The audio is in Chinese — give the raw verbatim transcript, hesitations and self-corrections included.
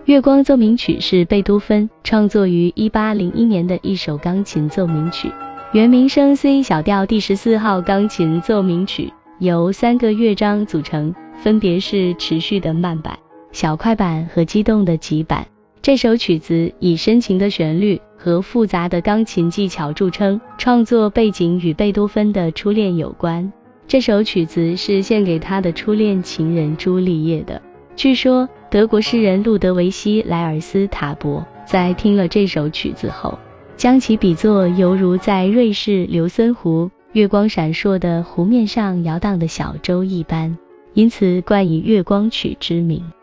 月光奏鸣曲是贝多芬创作于一八零一年的一首钢琴奏鸣曲，原名升 C 小调第十四号钢琴奏鸣曲，由三个乐章组成，分别是持续的慢板、小快板和激动的急板。这首曲子以深情的旋律和复杂的钢琴技巧著称，创作背景与贝多芬的初恋有关。这首曲子是献给他的初恋情人朱丽叶的。据说德国诗人路德维希·莱尔斯塔伯在听了这首曲子后，将其比作犹如在瑞士琉森湖月光闪烁的湖面上摇荡的小舟一般，因此冠以月光曲之名。